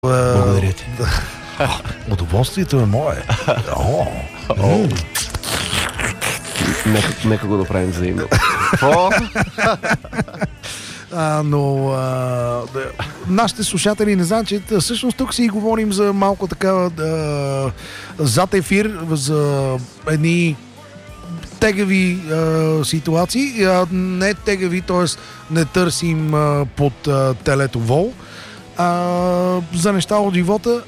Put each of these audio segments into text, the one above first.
Благодаря ти. Удоволствието е мое. Нека го направим взаимно. Нашите слушатели не знаят, че всъщност тук си говорим за малко така зад ефир, за едни тегави ситуации, не тегави, т.е. не търсим под телето вол, за неща от живота.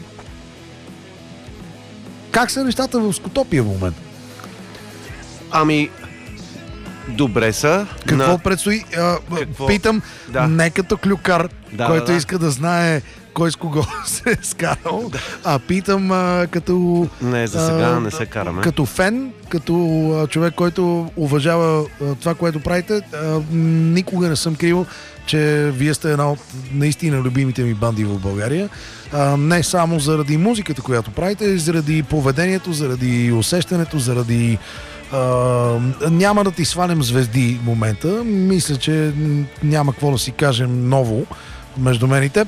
Как са нещата в Скотопия в момента? Ами, добре са. Какво предстои? Питам, не като клюкар, който иска да знае кой с кого се е скарал, питам като... Не, за сега не се караме. Като фен, като човек, който уважава това, което правите, никога не съм крил, че вие сте една от наистина любимите ми банди в България. Не само заради музиката, която правите, заради поведението, заради усещането, заради... няма да ти свалям звезди в момента. Мисля, че няма какво да си кажем ново между мен и теб.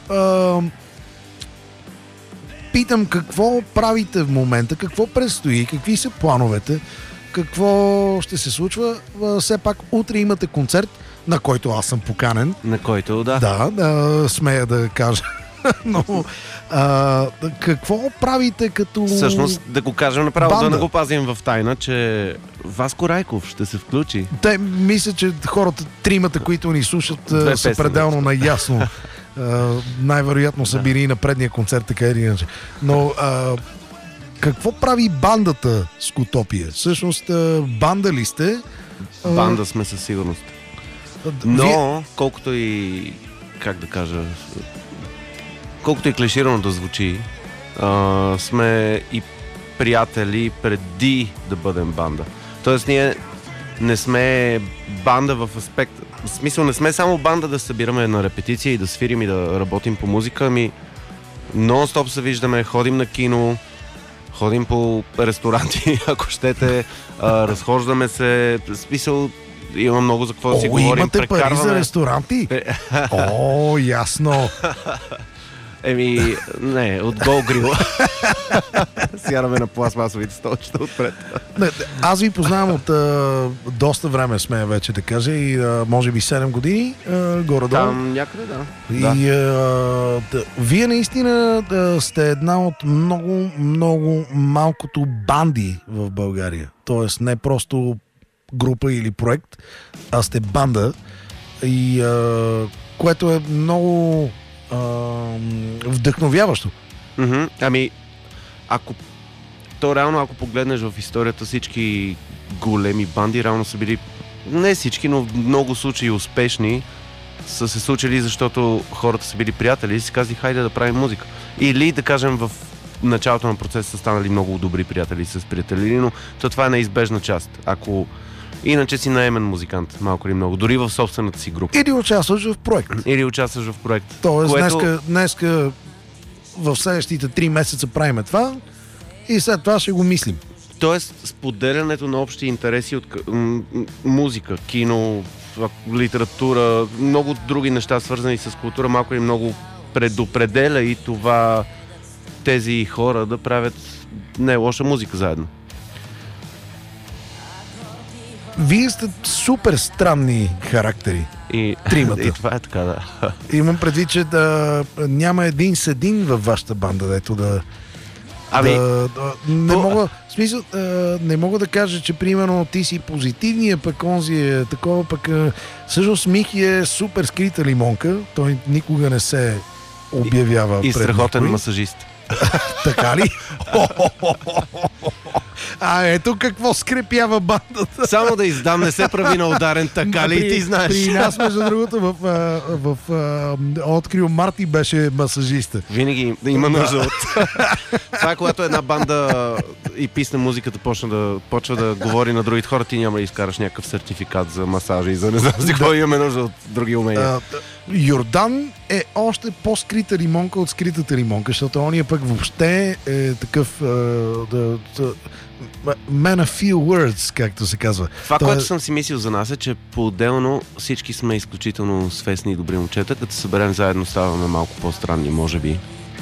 Питам какво правите в момента, какво предстои, какви са плановете, какво ще се случва. Все пак утре имате концерт, на който аз съм поканен. На който, да. Да, смея да кажа. Но какво правите като всъщност, да го кажем направо, банда? Да не го пазим в тайна, че Васко Райков ще се включи. Те, мисля, че хората, тримата, които ни слушат, са пределно наясно. Най-вероятно са били и на предния концерт, така или иначе. Но какво прави бандата Скотопия? Всъщност, банда ли сте? Банда сме със сигурност. Но, колкото и, как да кажа, колкото и клиширано да звучи, сме и приятели преди да бъдем банда. Тоест ние не сме банда в аспект... В смисъл, не сме само банда да събираме на репетиция и да свирим и да работим по музика, ами нон-стоп се виждаме, ходим на кино, ходим по ресторанти, ако щете, разхождаме се, в смисъл, има много за какво да си говорим. Имате пари за ресторанти? Ясно. Еми, не, от Гол Грил. Сяраме на пластмасовите столчета отпред. Аз ви познавам от доста време, смея вече да кажа, и може би 7 години, горе-долу. Там някъде, да. И вие наистина сте една от много малкото банди в България. Тоест не просто група или проект, а сте банда, и което е много вдъхновяващо. Ами, ако погледнеш в историята, всички големи банди реално са били, не всички, но в много случаи успешни, са се случили, защото хората са били приятели и си казали, хайде да правим музика. Или, да кажем, в началото на процеса са станали много добри приятели с приятели, но това е неизбежна част. Ако иначе си наемен музикант, малко или много, дори в собствената си група. Или участваш в проект. Тоест, днеска в следващите 3 месеца правим това и след това ще го мислим. Тоест, споделянето на общи интереси от музика, кино, литература, много други неща, свързани с култура, малко или много предопределя и това тези хора да правят не лоша музика заедно. Вие сте супер странни характери. Тримата. И това е така, да. Имам предвид, че няма един седин във вашата банда, дето да... не мога да кажа, че примерно ти си позитивния, пък онзи е такова, пък всъщност Михи е супер скрита лимонка, той никога не се обявява и пред страхотен никой. масажист. Така ли? Ето какво скрепява бандата. Само да издам, не се прави на ударен, така ли? Ти знаеш. При нас, между другото, в Открил Марти беше масажиста. Винаги има нужда от... Това е когато една банда и писне музиката почва да говори на другите хора, ти няма да изкараш някакъв сертификат за масажа и за не знам си какво, имаме нужда от други умения. Йордан е още по-скрита лимонка от скритата лимонка, защото ония пък въобще е такъв man of few words, както се казва. Това, което съм си мислил за нас е, че по-отделно всички сме изключително свестни и добри момчета, като се съберем заедно ставаме малко по-странни, може би.